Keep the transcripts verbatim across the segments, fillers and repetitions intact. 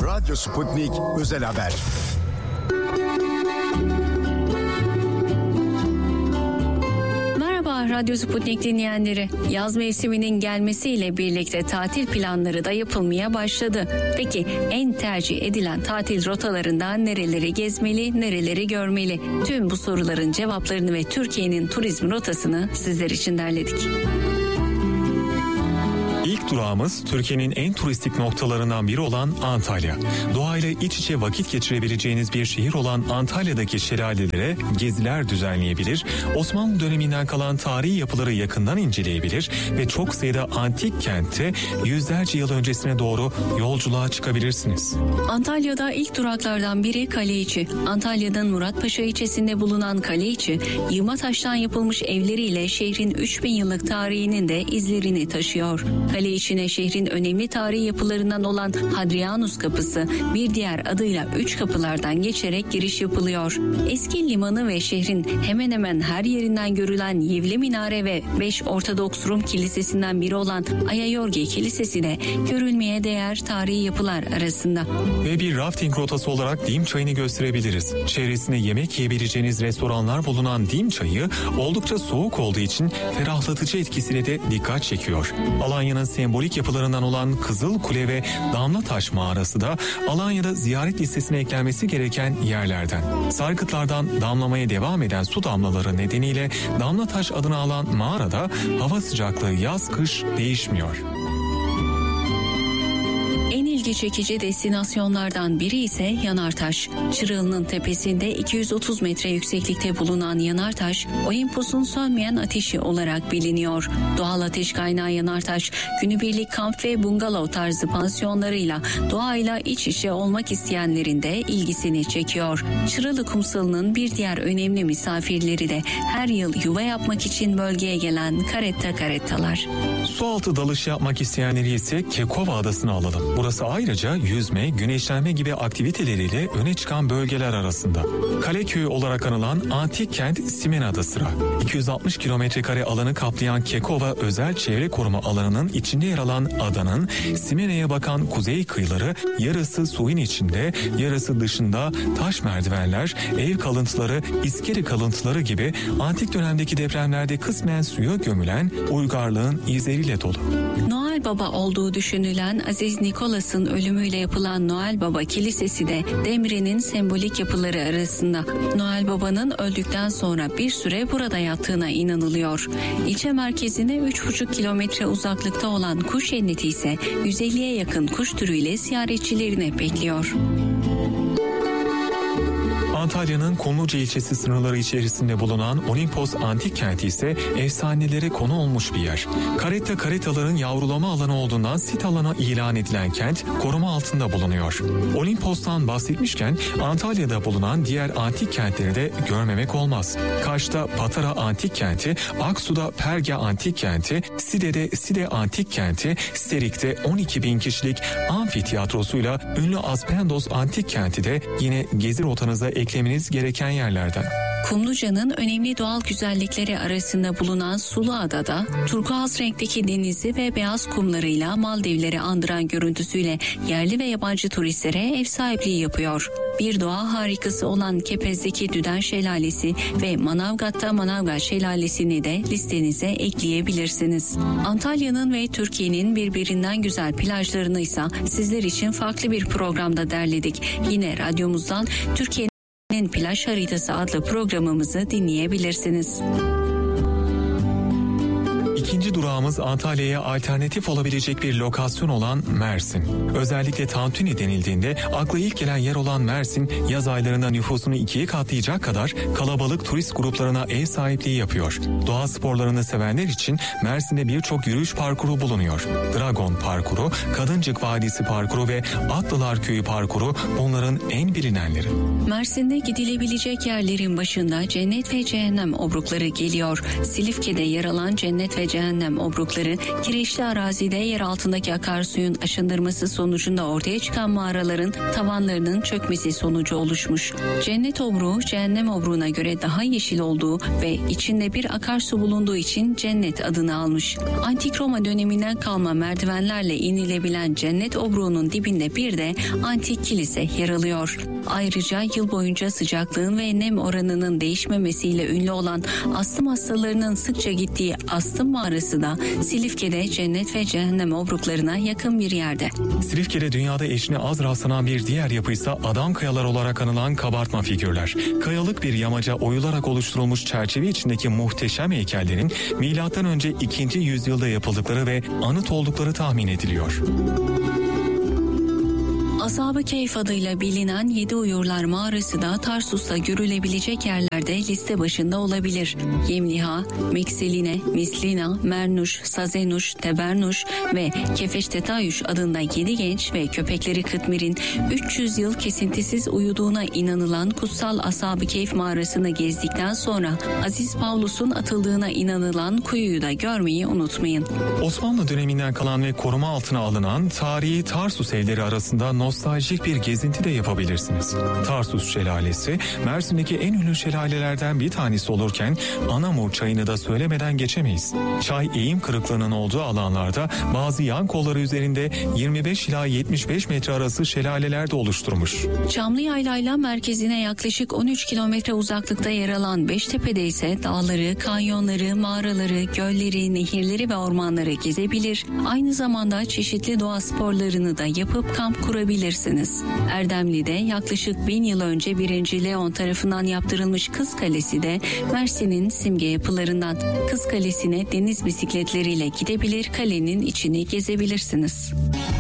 Radyo Sputnik Özel Haber. Radyo Sputnik dinleyenleri, yaz mevsiminin gelmesiyle birlikte tatil planları da yapılmaya başladı. Peki en tercih edilen tatil rotalarından nereleri gezmeli, nereleri görmeli? Tüm bu soruların cevaplarını ve Türkiye'nin turizm rotasını sizler için derledik. İlk durağımız Türkiye'nin en turistik noktalarından biri olan Antalya. Doğayla iç içe vakit geçirebileceğiniz bir şehir olan Antalya'daki şelalelere geziler düzenleyebilir, Osmanlı döneminden kalan tarihi yapıları yakından inceleyebilir ve çok sayıda antik kentte yüzlerce yıl öncesine doğru yolculuğa çıkabilirsiniz. Antalya'da ilk duraklardan biri Kaleiçi. Antalya'nın Muratpaşa ilçesinde bulunan Kaleiçi, yığma taştan yapılmış evleriyle şehrin üç bin yıllık tarihinin de izlerini taşıyor. Kale içine şehrin önemli tarihi yapılarından olan Hadrianus Kapısı, bir diğer adıyla Üç Kapılardan geçerek giriş yapılıyor. Eski limanı ve şehrin hemen hemen her yerinden görülen Yivli Minare ve beş Ortodoks Rum Kilisesi'nden biri olan Ayayorgi Kilisesi de görülmeye değer tarihi yapılar arasında. Ve bir rafting rotası olarak Dim Çayı'nı gösterebiliriz. Çevresinde yemek yiyebileceğiniz restoranlar bulunan Dim Çayı oldukça soğuk olduğu için ferahlatıcı etkisiyle de dikkat çekiyor. Alanya'nın sembolik yapılarından olan Kızıl Kule ve Damlataş Mağarası da Alanya'da ziyaret listesine eklenmesi gereken yerlerden. Sarkıtlardan damlamaya devam eden su damlaları nedeniyle Damlataş adını alan mağarada hava sıcaklığı yaz-kış değişmiyor. İlgi çekici destinasyonlardan biri ise Yanartaş. Çırıl'ın tepesinde iki yüz otuz metre yükseklikte bulunan Yanartaş, Olimpos'un sönmeyen ateşi olarak biliniyor. Doğal ateş kaynağı Yanartaş, günübirlik kamp ve bungalov tarzı pansiyonlarıyla doğayla iç içe olmak isteyenlerin de ilgisini çekiyor. Çırılı kumsalının bir diğer önemli misafirleri de her yıl yuva yapmak için bölgeye gelen karetta karettalar. Sualtı dalış yapmak isteyenleri ise Kekova Adası'na alalım. Burası ayrıca yüzme, güneşlenme gibi aktiviteleriyle öne çıkan bölgeler arasında. Kaleköy olarak anılan antik kent Simena'da sıra. iki yüz altmış kilometre kare alanı kaplayan Kekova Özel Çevre Koruma Alanı'nın içinde yer alan adanın Simena'ya bakan kuzey kıyıları yarısı suyun içinde, yarısı dışında taş merdivenler, ev kalıntıları, iskele kalıntıları gibi antik dönemdeki depremlerde kısmen suya gömülen uygarlığın izleriyle dolu. Noel Baba olduğu düşünülen Aziz Nikolas'ın ölümüyle yapılan Noel Baba Kilisesi de Demre'nin sembolik yapıları arasında. Noel Baba'nın öldükten sonra bir süre burada yattığına inanılıyor. İlçe merkezine üç buçuk kilometre uzaklıkta olan kuş cenneti ise yüz elliye yakın kuş türüyle ziyaretçilerini bekliyor. Antalya'nın Kumluca ilçesi sınırları içerisinde bulunan Olimpos Antik Kenti ise efsanelere konu olmuş bir yer. Karetta karetaların yavrulama alanı olduğundan sit alanı ilan edilen kent koruma altında bulunuyor. Olimpos'tan bahsetmişken Antalya'da bulunan diğer antik kentleri de görmemek olmaz. Kaş'ta Patara Antik Kenti, Aksu'da Perga Antik Kenti, Side'de Side Antik Kenti, Serik'te on iki bin kişilik amfiteyatrosuyla ünlü Aspendos Antik Kenti de yine gezi rotanıza eklemeniz gereken yerlerden. Kumluca'nın önemli doğal güzellikleri arasında bulunan Suluada'da turkuaz renkteki denizi ve beyaz kumlarıyla Maldivleri andıran görüntüsüyle yerli ve yabancı turistlere ev sahipliği yapıyor. Bir doğa harikası olan Kepez'deki Düden Şelalesi ve Manavgat'ta Manavgat Şelalesi'ni de listenize ekleyebilirsiniz. Antalya'nın ve Türkiye'nin birbirinden güzel plajlarını ise sizler için farklı bir programda derledik. Yine radyomuzdan Türkiye'nin Plaj Haritası adlı programımızı dinleyebilirsiniz. İkinci durağımız Antalya'ya alternatif olabilecek bir lokasyon olan Mersin. Özellikle tantuni denildiğinde akla ilk gelen yer olan Mersin, yaz aylarında nüfusunu ikiye katlayacak kadar kalabalık turist gruplarına ev sahipliği yapıyor. Doğa sporlarını sevenler için Mersin'de birçok yürüyüş parkuru bulunuyor. Dragon Parkuru, Kadıncık Vadisi Parkuru ve Atlılar Köyü Parkuru bunların en bilinenleri. Mersin'de gidilebilecek yerlerin başında Cennet ve Cehennem obrukları geliyor. Silifke'de yer alan Cennet ve cehennem obrukları, kireçli arazide yer altındaki akarsuyun aşındırması sonucunda ortaya çıkan mağaraların tavanlarının çökmesi sonucu oluşmuş. Cennet obruğu, cehennem obruğuna göre daha yeşil olduğu ve içinde bir akarsu bulunduğu için cennet adını almış. Antik Roma döneminden kalma merdivenlerle inilebilen cennet obruğunun dibinde bir de antik kilise yer alıyor. Ayrıca yıl boyunca sıcaklığın ve nem oranının değişmemesiyle ünlü olan astım hastalarının sıkça gittiği astım mağarası da Silifke'de cennet ve cehennem obruklarına yakın bir yerde. Silifke'de dünyada eşine az rastlanan bir diğer yapıysa adam kayalar olarak anılan kabartma figürler. Kayalık bir yamaca oyularak oluşturulmuş çerçeve içindeki muhteşem heykellerin milattan önce ikinci yüzyılda yapıldıkları ve anıt oldukları tahmin ediliyor. Ashab-ı Kehf adıyla bilinen Yedi Uyurlar Mağarası da Tarsus'ta görülebilecek yerlerde liste başında olabilir. Yemliha, Mekseline, Mislina, Mernuş, Sazenuş, Tebernuş ve Kefeştetayuş adında yedi genç ve köpekleri Kıtmir'in üç yüz yıl kesintisiz uyuduğuna inanılan kutsal Ashab-ı Kehf mağarasını gezdikten sonra Aziz Pavlus'un atıldığına inanılan kuyuyu da görmeyi unutmayın. Osmanlı döneminden kalan ve koruma altına alınan tarihi Tarsus evleri arasında nostaljik bir gezinti de yapabilirsiniz. Tarsus Şelalesi, Mersin'deki en ünlü şelalelerden bir tanesi olurken Anamur çayını da söylemeden geçemeyiz. Çay eğim kırıklığının olduğu alanlarda bazı yan kolları üzerinde yirmi beş ila yetmiş beş metre arası şelaleler de oluşturmuş. Çamlıyaylayla merkezine yaklaşık on üç kilometre uzaklıkta yer alan Beştepe'de ise dağları, kanyonları, mağaraları, gölleri, nehirleri ve ormanları gezebilir. Aynı zamanda çeşitli doğa sporlarını da yapıp kamp kurabilirsiniz. Erdemli'de yaklaşık bin yıl önce birinci. Leon tarafından yaptırılmış Kız Kalesi de Mersin'in simge yapılarından. Kız Kalesi'ne deniz bisikletleriyle gidebilir, kalenin içini gezebilirsiniz.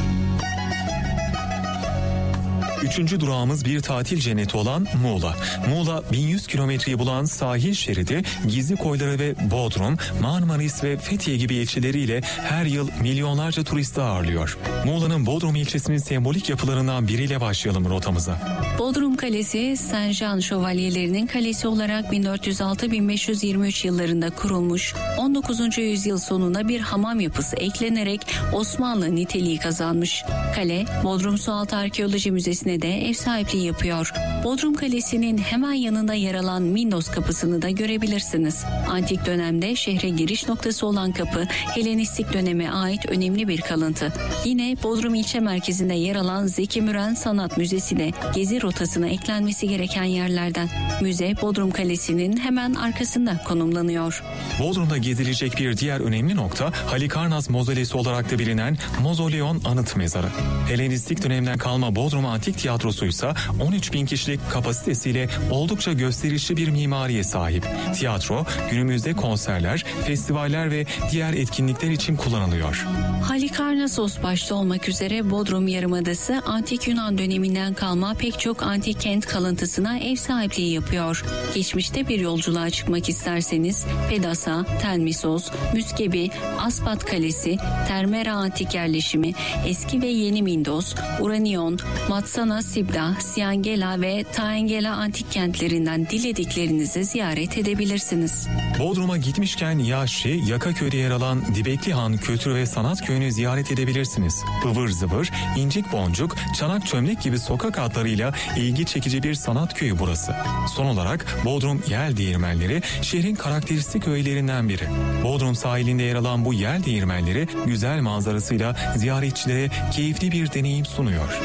Üçüncü durağımız bir tatil cenneti olan Muğla. Muğla bin yüz kilometreyi bulan sahil şeridi, gizli koyları ve Bodrum, Marmaris ve Fethiye gibi ilçeleriyle her yıl milyonlarca turisti ağırlıyor. Muğla'nın Bodrum ilçesinin sembolik yapılarından biriyle başlayalım rotamıza. Bodrum Kalesi, Saint Jean Şövalyelerinin kalesi olarak bin dört yüz altı - bin beş yüz yirmi üç yıllarında kurulmuş, on dokuzuncu yüzyıl sonunda bir hamam yapısı eklenerek Osmanlı niteliği kazanmış. Kale, Bodrum Sualtı Arkeoloji Müzesi'ne de ev sahipliği yapıyor. Bodrum Kalesi'nin hemen yanında yer alan Mindos Kapısı'nı da görebilirsiniz. Antik dönemde şehre giriş noktası olan kapı, Helenistik döneme ait önemli bir kalıntı. Yine Bodrum ilçe merkezinde yer alan Zeki Müren Sanat Müzesi de gezi rotasına eklenmesi gereken yerlerden. Müze, Bodrum Kalesi'nin hemen arkasında konumlanıyor. Bodrum'da gezilecek bir diğer önemli nokta, Halikarnas Mozolesi olarak da bilinen Mozoleon Anıt Mezarı. Helenistik dönemden kalma Bodrum Antik Tiyatrosu ise on üç bin kişilik kapasitesiyle oldukça gösterişli bir mimariye sahip. Tiyatro günümüzde konserler, festivaller ve diğer etkinlikler için kullanılıyor. Halikarnassos başta olmak üzere Bodrum Yarımadası antik Yunan döneminden kalma pek çok antik kent kalıntısına ev sahipliği yapıyor. Geçmişte bir yolculuğa çıkmak isterseniz Pedasa, Telmisos, Müskebi, Aspat Kalesi, Termera Antik Yerleşimi, Eski ve Yeni Mindos, Uranion, Matsana Sibda, Siangela ve Taengela antik kentlerinden dilediklerinizi ziyaret edebilirsiniz. Bodrum'a gitmişken Yaşi, Yakaköy'de yer alan Dibekli Han Kültür ve Sanat Köyü'nü ziyaret edebilirsiniz. Ivır zıvır, incik boncuk, çanak çömlek gibi sokak adlarıyla ilgi çekici bir sanat köyü burası. Son olarak Bodrum Yel Değirmenleri şehrin karakteristik öğelerinden biri. Bodrum sahilinde yer alan bu yel değirmenleri güzel manzarasıyla ziyaretçilere keyifli bir deneyim sunuyor.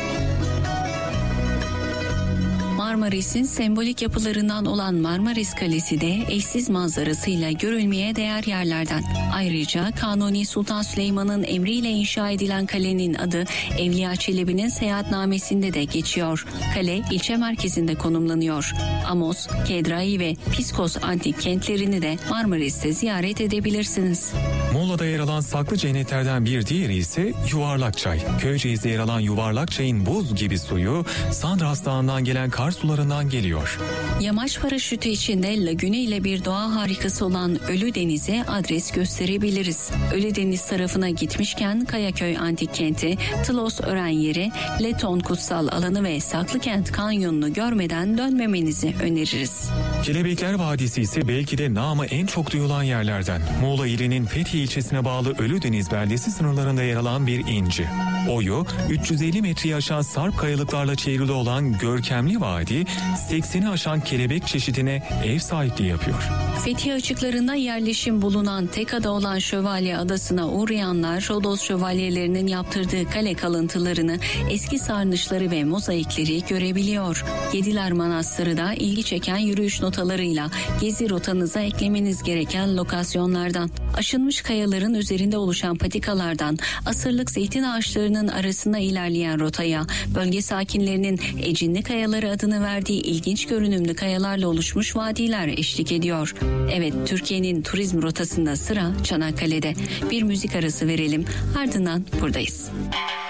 Marmaris'in sembolik yapılarından olan Marmaris Kalesi de eşsiz manzarasıyla görülmeye değer yerlerden. Ayrıca Kanuni Sultan Süleyman'ın emriyle inşa edilen kalenin adı Evliya Çelebi'nin seyahatnamesinde de geçiyor. Kale ilçe merkezinde konumlanıyor. Amos, Kedrai ve Piskos antik kentlerini de Marmaris'te ziyaret edebilirsiniz. Muğla'da yer alan saklı cennetlerden bir diğeri ise Yuvarlak Çay. Köyceğiz'de yer alan Yuvarlak Çay'ın buz gibi suyu, Sandras Dağı'ndan gelen kar suları sularından geliyor. Yamaç paraşütü içinde lagüne ile bir doğa harikası olan Ölüdeniz'e adres gösterebiliriz. Ölüdeniz tarafına gitmişken Kayaköy Antik Kenti, Tlos Ören Yeri, Leton Kutsal Alanı ve Saklıkent Kanyonu'nu görmeden dönmemenizi öneririz. Kelebekler Vadisi ise belki de namı en çok duyulan yerlerden. Muğla ilinin Fethiye ilçesine bağlı Ölüdeniz beldesi sınırlarında yer alan bir inci. Boyu üç yüz elli metreyi aşan sarp kayalıklarla çevrili olan görkemli vadi, sekseni aşan kelebek çeşidine ev sahipliği yapıyor. Fethiye açıklarında yerleşim bulunan tek ada olan Şövalye Adası'na uğrayanlar Rodos şövalyelerinin yaptırdığı kale kalıntılarını, eski sarnıçları ve mozaikleri görebiliyor. Yediler Manastırı da ilgi çeken yürüyüş notalarıyla gezi rotanıza eklemeniz gereken lokasyonlardan. Aşınmış kayaların üzerinde oluşan patikalardan asırlık zeytin ağaçlarının arasında ilerleyen rotaya, bölge sakinlerinin Ecinli Kayaları adını verdiği ilginç görünümlü kayalarla oluşmuş vadiler eşlik ediyor. Evet, Türkiye'nin turizm rotasında sıra Çanakkale'de. Bir müzik arası verelim, ardından buradayız.